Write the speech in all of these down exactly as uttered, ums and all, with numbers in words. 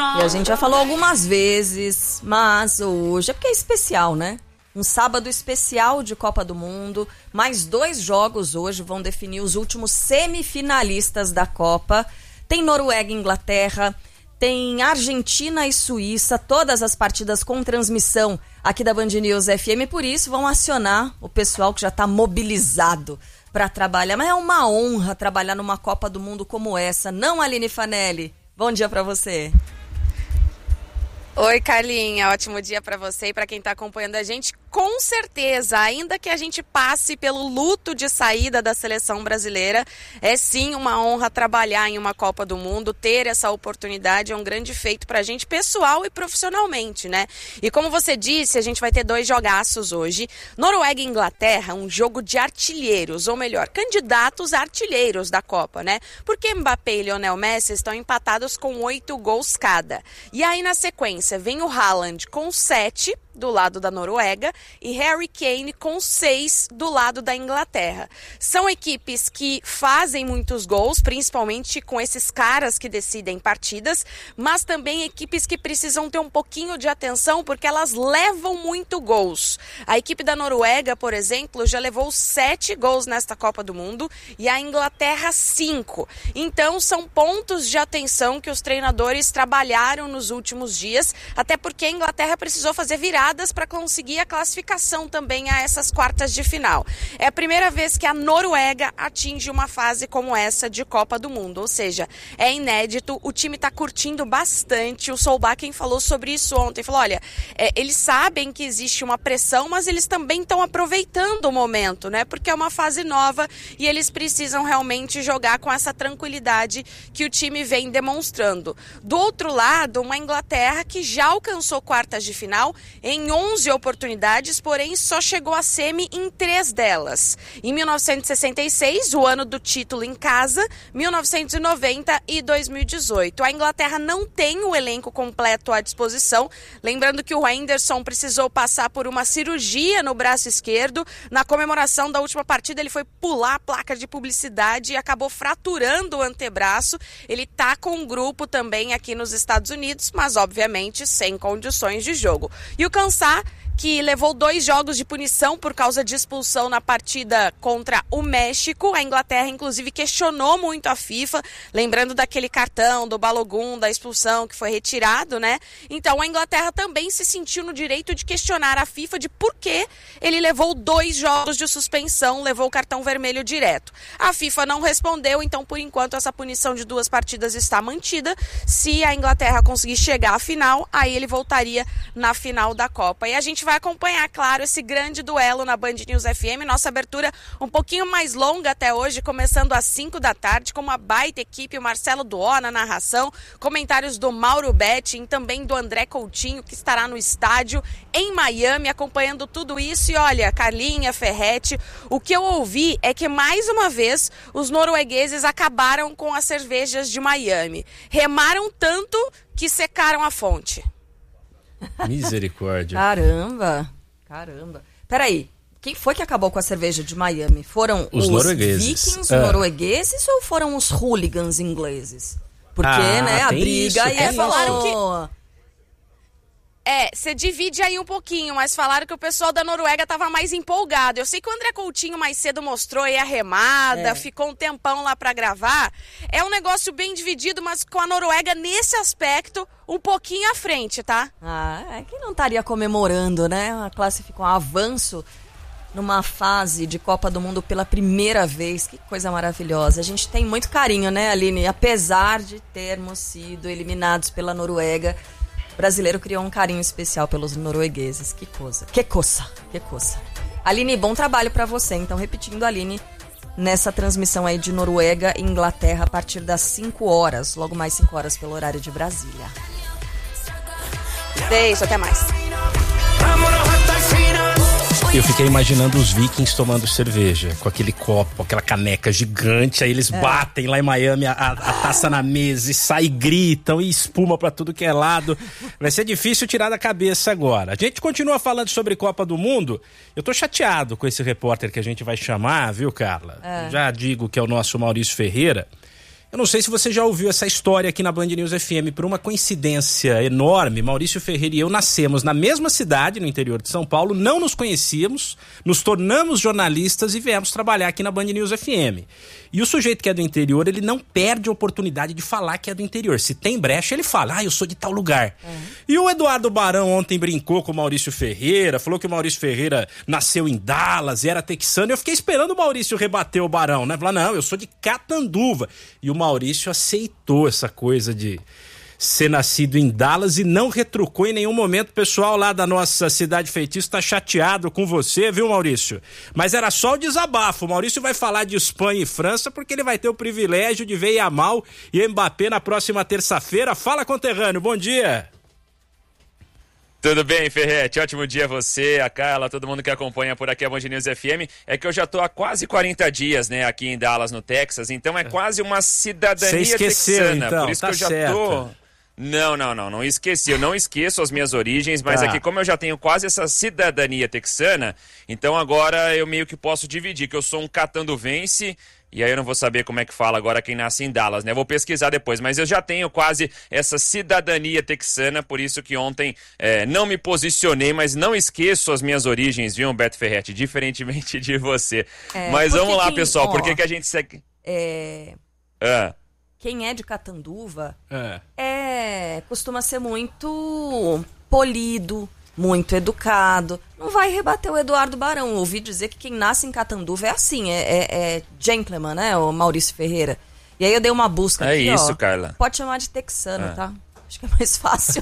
E a gente já falou algumas vezes, mas hoje é porque é especial, né? Um sábado especial de Copa do Mundo. Mais dois jogos hoje vão definir os últimos semifinalistas da Copa. Tem Noruega e Inglaterra, tem Argentina e Suíça, todas as partidas com transmissão aqui da Band News F M. Por isso, vão acionar o pessoal que já está mobilizado para trabalhar. Mas é uma honra trabalhar numa Copa do Mundo como essa, não, Aline Fanelli? Bom dia para você. Oi, Carlinha, ótimo dia para você e para quem está acompanhando a gente. Com certeza, ainda que a gente passe pelo luto de saída da seleção brasileira, é sim uma honra trabalhar em uma Copa do Mundo, ter essa oportunidade é um grande feito para a gente pessoal e profissionalmente, né? E como você disse, a gente vai ter dois jogaços hoje. Noruega e Inglaterra, um jogo de artilheiros, ou melhor, candidatos a artilheiros da Copa, né? Porque Mbappé e Lionel Messi estão empatados com oito gols cada. E aí na sequência vem o Haaland com sete do lado da Noruega e Harry Kane com seis do lado da Inglaterra. São equipes que fazem muitos gols, principalmente com esses caras que decidem partidas, mas também equipes que precisam ter um pouquinho de atenção porque elas levam muito gols. A equipe da Noruega, por exemplo, já levou sete gols nesta Copa do Mundo e a Inglaterra cinco. Então são pontos de atenção que os treinadores trabalharam nos últimos dias, até porque a Inglaterra precisou fazer virar para conseguir a classificação também a essas quartas de final. É a primeira vez que a Noruega atinge uma fase como essa de Copa do Mundo, ou seja, é inédito, o time está curtindo bastante, o Solbakken falou sobre isso ontem, falou, olha, é, eles sabem que existe uma pressão, mas eles também estão aproveitando o momento, né, porque é uma fase nova e eles precisam realmente jogar com essa tranquilidade que o time vem demonstrando. Do outro lado, uma Inglaterra que já alcançou quartas de final em onze oportunidades, porém só chegou à semi em três delas. Em mil novecentos e sessenta e seis, o ano do título em casa, mil novecentos e noventa e dois mil e dezoito. A Inglaterra não tem o elenco completo à disposição. Lembrando que o Henderson precisou passar por uma cirurgia no braço esquerdo. Na comemoração da última partida, ele foi pular a placa de publicidade e acabou fraturando o antebraço. Ele tá com um grupo também aqui nos Estados Unidos, mas obviamente sem condições de jogo. E o Kansá, que levou dois jogos de punição por causa de expulsão na partida contra o México. A Inglaterra, inclusive, questionou muito a FIFA, lembrando daquele cartão do Balogun, da expulsão que foi retirado, né? Então, a Inglaterra também se sentiu no direito de questionar a FIFA de por que ele levou dois jogos de suspensão, levou o cartão vermelho direto. A FIFA não respondeu, então, por enquanto, essa punição de duas partidas está mantida. Se a Inglaterra conseguir chegar à final, aí ele voltaria na final da Copa. E a gente vai acompanhar, claro, esse grande duelo na Band News F M. Nossa abertura um pouquinho mais longa até hoje, começando às cinco da tarde, com uma baita equipe, o Marcelo Duó na narração, comentários do Mauro Betting, também do André Coutinho, que estará no estádio em Miami, acompanhando tudo isso. E olha, Carlinha, Ferretti, o que eu ouvi é que, mais uma vez, os noruegueses acabaram com as cervejas de Miami. Remaram tanto que secaram a fonte. Misericórdia. Caramba, caramba. Peraí, quem foi que acabou com a cerveja de Miami? Foram os, os noruegueses. Vikings ah. noruegueses ou foram os hooligans ingleses? Porque, ah, né, a briga isso, e é, falaram que... É, você divide aí um pouquinho, mas falaram que o pessoal da Noruega estava mais empolgado. Eu sei que o André Coutinho mais cedo mostrou aí a remada, é. ficou um tempão lá para gravar. É um negócio bem dividido, mas com a Noruega nesse aspecto um pouquinho à frente, tá? Ah, é que não estaria comemorando, né? A classificou um avanço numa fase de Copa do Mundo pela primeira vez. Que coisa maravilhosa. A gente tem muito carinho, né, Aline? Apesar de termos sido eliminados pela Noruega, o brasileiro criou um carinho especial pelos noruegueses. Que coisa. Que coisa. Que coisa. Aline, bom trabalho pra você. Então, repetindo, Aline, nessa transmissão aí de Noruega e Inglaterra a partir das cinco horas. Logo mais cinco horas pelo horário de Brasília. Beijo, até mais. Eu fiquei imaginando os vikings tomando cerveja, com aquele copo, aquela caneca gigante, aí eles é. batem lá em Miami a, a taça na mesa e sai, gritam e espuma pra tudo que é lado. Vai ser difícil tirar da cabeça agora. A gente continua falando sobre Copa do Mundo. Eu tô chateado com esse repórter que a gente vai chamar, viu, Carla? É. Já digo que é o nosso Maurício Ferreira. Eu não sei se você já ouviu essa história aqui na Band News F M. Por uma coincidência enorme, Maurício Ferreira e eu nascemos na mesma cidade, no interior de São Paulo, não nos conhecíamos, nos tornamos jornalistas e viemos trabalhar aqui na Band News F M. E o sujeito que é do interior, ele não perde a oportunidade de falar que é do interior. Se tem brecha, ele fala, ah, eu sou de tal lugar. Uhum. E o Eduardo Barão ontem brincou com o Maurício Ferreira, falou que o Maurício Ferreira nasceu em Dallas e era texano. Eu fiquei esperando o Maurício rebater o Barão, né? Falar, não, eu sou de Catanduva. E o Maurício aceitou essa coisa de ser nascido em Dallas e não retrucou em nenhum momento. O pessoal lá da nossa cidade feitiço tá chateado com você, viu, Maurício? Mas era só o desabafo. O Maurício vai falar de Espanha e França porque ele vai ter o privilégio de ver Yamal e Mbappé na próxima terça-feira. Fala, conterrâneo, bom dia! Tudo bem, Ferretti? Ótimo dia a você, a Carla, todo mundo que acompanha por aqui a Band News F M. É que eu já tô há quase quarenta dias, né, aqui em Dallas, no Texas, então é quase uma cidadania Você esqueceu, texana. Então, por isso tá que eu já certo. tô... Não, não, não, não esqueci, eu não esqueço as minhas origens, mas tá. Aqui como eu já tenho quase essa cidadania texana, então agora eu meio que posso dividir, que eu sou um catanduvense. E aí eu não vou saber como é que fala agora quem nasce em Dallas, né? Vou pesquisar depois, mas eu já tenho quase essa cidadania texana, por isso que ontem é, não me posicionei, mas não esqueço as minhas origens, viu, Beto Ferretti? Diferentemente de você. É, mas vamos lá, quem, pessoal, ó, por que que a gente segue... É... Ah. Quem é de Catanduva é. é costuma ser muito polido, muito educado. Não vai rebater o Eduardo Barão. Ouvi dizer que quem nasce em Catanduva é assim, é, é, é gentleman, né, o Maurício Ferreira. E aí eu dei uma busca é aqui, É isso, ó, Carla. Pode chamar de texano, é. tá? Acho que é mais fácil.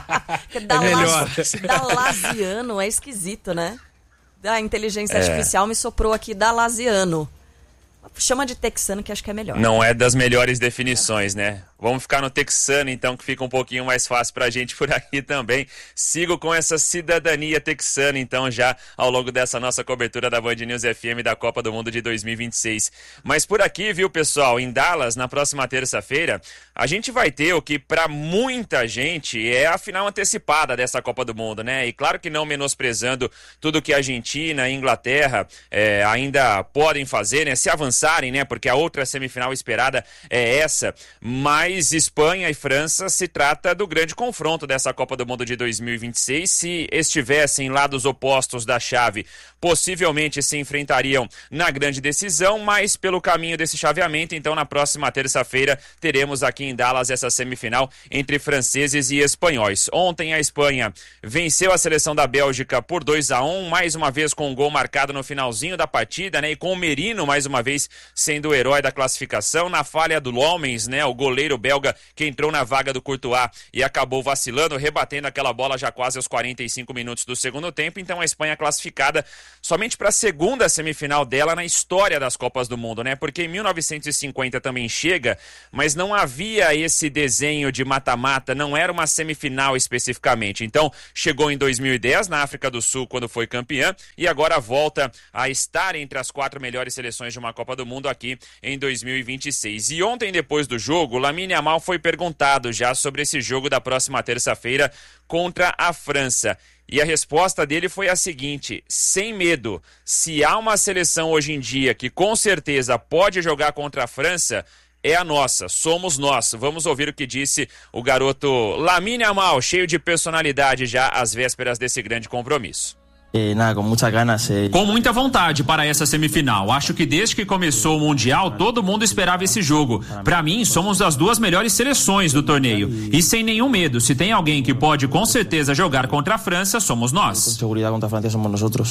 é melhor. Dalasiano é esquisito, né? A inteligência é. artificial me soprou aqui Dalasiano. Chama de texano que acho que é melhor. Não é das melhores definições, né? Vamos ficar no texano, então, que fica um pouquinho mais fácil pra gente por aqui também. Sigo com essa cidadania texana, então, já ao longo dessa nossa cobertura da Band News F M da Copa do Mundo de dois mil e vinte e seis. Mas por aqui, viu, pessoal, em Dallas, na próxima terça-feira, a gente vai ter o que pra muita gente é a final antecipada dessa Copa do Mundo, né? E claro que não menosprezando tudo que a Argentina e Inglaterra é, ainda podem fazer, né? Se avançarem, né? Porque a outra semifinal esperada é essa, mas Mas Espanha e França se trata do grande confronto dessa Copa do Mundo de dois mil e vinte e seis. Se estivessem lados opostos da chave, possivelmente se enfrentariam na grande decisão, mas pelo caminho desse chaveamento, então na próxima terça-feira teremos aqui em Dallas essa semifinal entre franceses e espanhóis. Ontem a Espanha venceu a seleção da Bélgica por dois a um, mais uma vez com um gol marcado no finalzinho da partida, né? E com o Merino mais uma vez sendo o herói da classificação. Na falha do Lomens, né? O goleiro belga que entrou na vaga do Courtois e acabou vacilando, rebatendo aquela bola já quase aos quarenta e cinco minutos do segundo tempo. Então a Espanha classificada somente para a segunda semifinal dela na história das Copas do Mundo, né? Porque em mil novecentos e cinquenta também chega, mas não havia esse desenho de mata-mata, não era uma semifinal especificamente. Então chegou em dois mil e dez na África do Sul quando foi campeã e agora volta a estar entre as quatro melhores seleções de uma Copa do Mundo aqui em dois mil e vinte e seis. E ontem, depois do jogo, Lamine Yamal foi perguntado já sobre esse jogo da próxima terça-feira contra a França. E a resposta dele foi a seguinte: sem medo, se há uma seleção hoje em dia que com certeza pode jogar contra a França, é a nossa, somos nós. Vamos ouvir o que disse o garoto Lamine Yamal, cheio de personalidade já às vésperas desse grande compromisso. Eh, nada, com muitas ganas. Eh... Com muita vontade para essa semifinal. Acho que desde que começou o Mundial, todo mundo esperava esse jogo. Para mim, somos as duas melhores seleções do torneio. E sem nenhum medo, se tem alguém que pode com certeza jogar contra a França, somos nós. Com segurança contra a França somos nós outros.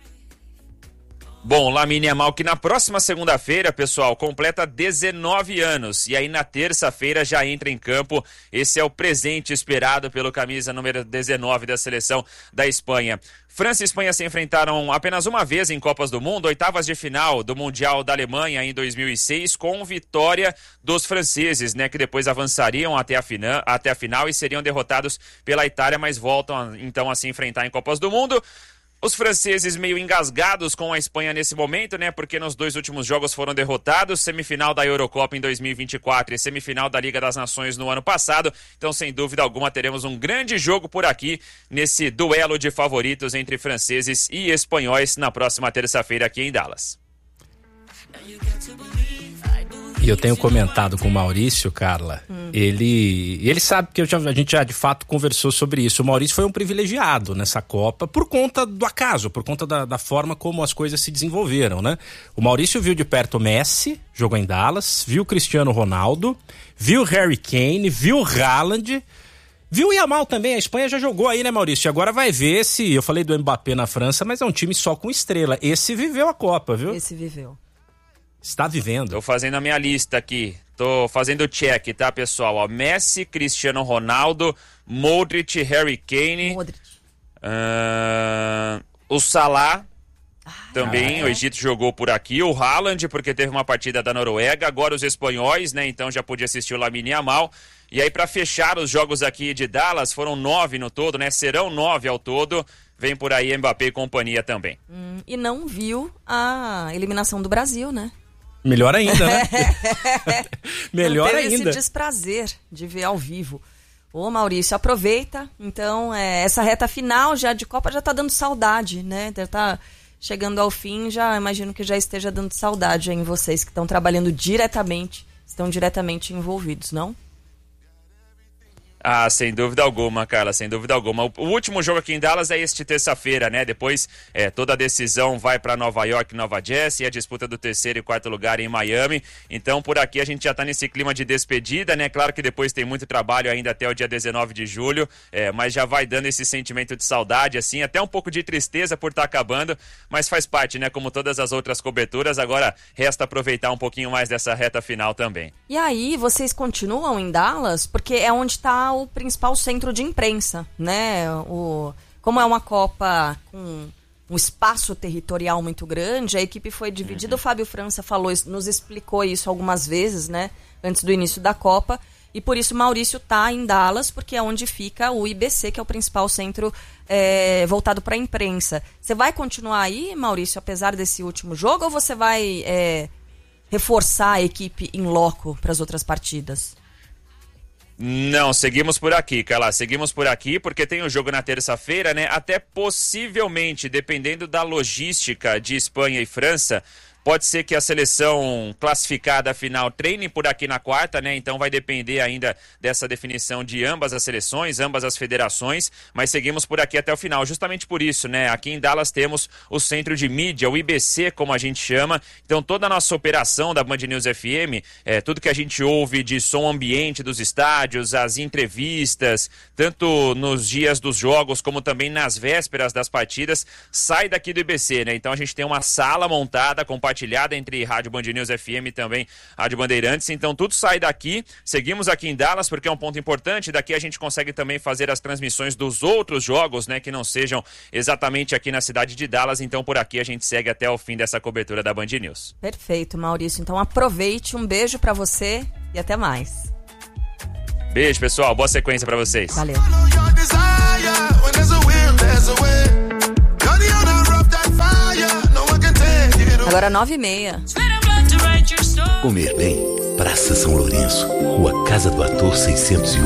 Bom, Lamine Yamal que na próxima segunda-feira, pessoal, completa dezenove anos e aí na terça-feira já entra em campo. Esse é o presente esperado pelo camisa número dezenove da seleção da Espanha. França e Espanha se enfrentaram apenas uma vez em Copas do Mundo, oitavas de final do Mundial da Alemanha em dois mil e seis, com vitória dos franceses, né, que depois avançariam até a, fina, até a final e seriam derrotados pela Itália, mas voltam então a se enfrentar em Copas do Mundo. Os franceses meio engasgados com a Espanha nesse momento, né? Porque nos dois últimos jogos foram derrotados, semifinal da Eurocopa em dois mil e vinte e quatro e semifinal da Liga das Nações no ano passado. Então, sem dúvida alguma, teremos um grande jogo por aqui nesse duelo de favoritos entre franceses e espanhóis na próxima terça-feira aqui em Dallas. E eu tenho comentado com o Maurício, Carla, hum. ele, ele sabe que eu já, a gente já de fato conversou sobre isso. O Maurício foi um privilegiado nessa Copa por conta do acaso, por conta da, da forma como as coisas se desenvolveram, né? O Maurício viu de perto o Messi, jogou em Dallas, viu o Cristiano Ronaldo, viu o Harry Kane, viu o Haaland, viu o Yamal também. A Espanha já jogou aí, né, Maurício? E agora vai ver se... Eu falei do Mbappé na França, mas é um time só com estrela. Esse viveu a Copa, viu? Esse viveu. Está vivendo. Tô fazendo a minha lista aqui. Tô fazendo o check, tá, pessoal? Ó, Messi, Cristiano Ronaldo, Modric, Harry Kane. Modric. Uh, o Salah ah, também, é. O Egito jogou por aqui. O Haaland, porque teve uma partida da Noruega. Agora os espanhóis, né? Então já podia assistir o Lamine Yamal. E aí, para fechar os jogos aqui de Dallas, foram nove no todo, né? Serão nove ao todo. Vem por aí Mbappé e companhia também. Hum, e não viu a eliminação do Brasil, né? Melhor ainda, né? Melhor não teve ainda. esse desprazer de ver ao vivo. Ô, Maurício, aproveita. Então, é, essa reta final já de Copa já tá dando saudade, né? Já tá chegando ao fim, já imagino que já esteja dando saudade em vocês que estão trabalhando diretamente, estão diretamente envolvidos, não? Ah, sem dúvida alguma, Carla, sem dúvida alguma. O, o último jogo aqui em Dallas é este terça-feira, né? Depois é, toda a decisão vai para Nova York e Nova Jersey, e a disputa do terceiro e quarto lugar em Miami. Então, por aqui a gente já tá nesse clima de despedida, né? Claro que depois tem muito trabalho ainda até o dia dezenove de julho, é, mas já vai dando esse sentimento de saudade, assim, até um pouco de tristeza por estar tá acabando, mas faz parte, né? Como todas as outras coberturas, agora resta aproveitar um pouquinho mais dessa reta final também. E aí, vocês continuam em Dallas? Porque é onde tá o principal centro de imprensa, né? O, como é uma Copa com um espaço territorial muito grande, a equipe foi dividida. Uhum. O Fábio França falou, nos explicou isso algumas vezes, né? Antes do início da Copa. E por isso o Maurício tá em Dallas, porque é onde fica o I B C, que é o principal centro é, voltado para a imprensa. Você vai continuar aí, Maurício, apesar desse último jogo, ou você vai é, reforçar a equipe em loco para as outras partidas? Não, seguimos por aqui, Carla, seguimos por aqui porque tem o jogo na terça-feira, né? Até possivelmente, dependendo da logística de Espanha e França, pode ser que a seleção classificada final treine por aqui na quarta, né? Então vai depender ainda dessa definição de ambas as seleções, ambas as federações, mas seguimos por aqui até o final. Justamente por isso, né? Aqui em Dallas temos o centro de mídia, o I B C, como a gente chama. Então toda a nossa operação da Band News F M, é, tudo que a gente ouve de som ambiente dos estádios, as entrevistas, tanto nos dias dos jogos como também nas vésperas das partidas, sai daqui do I B C, né? Então a gente tem uma sala montada, compartilhada entre Rádio Band News F M e também Rádio Bandeirantes, então tudo sai daqui, seguimos aqui em Dallas porque é um ponto importante, daqui a gente consegue também fazer as transmissões dos outros jogos, né, que não sejam exatamente aqui na cidade de Dallas, então por aqui a gente segue até o fim dessa cobertura da Band News. Perfeito, Maurício, então aproveite, um beijo pra você e até mais. Beijo, pessoal, boa sequência pra vocês. Valeu. Agora nove e meia. Comer bem, Praça São Lourenço, Rua Casa do Ator seiscentos e oito.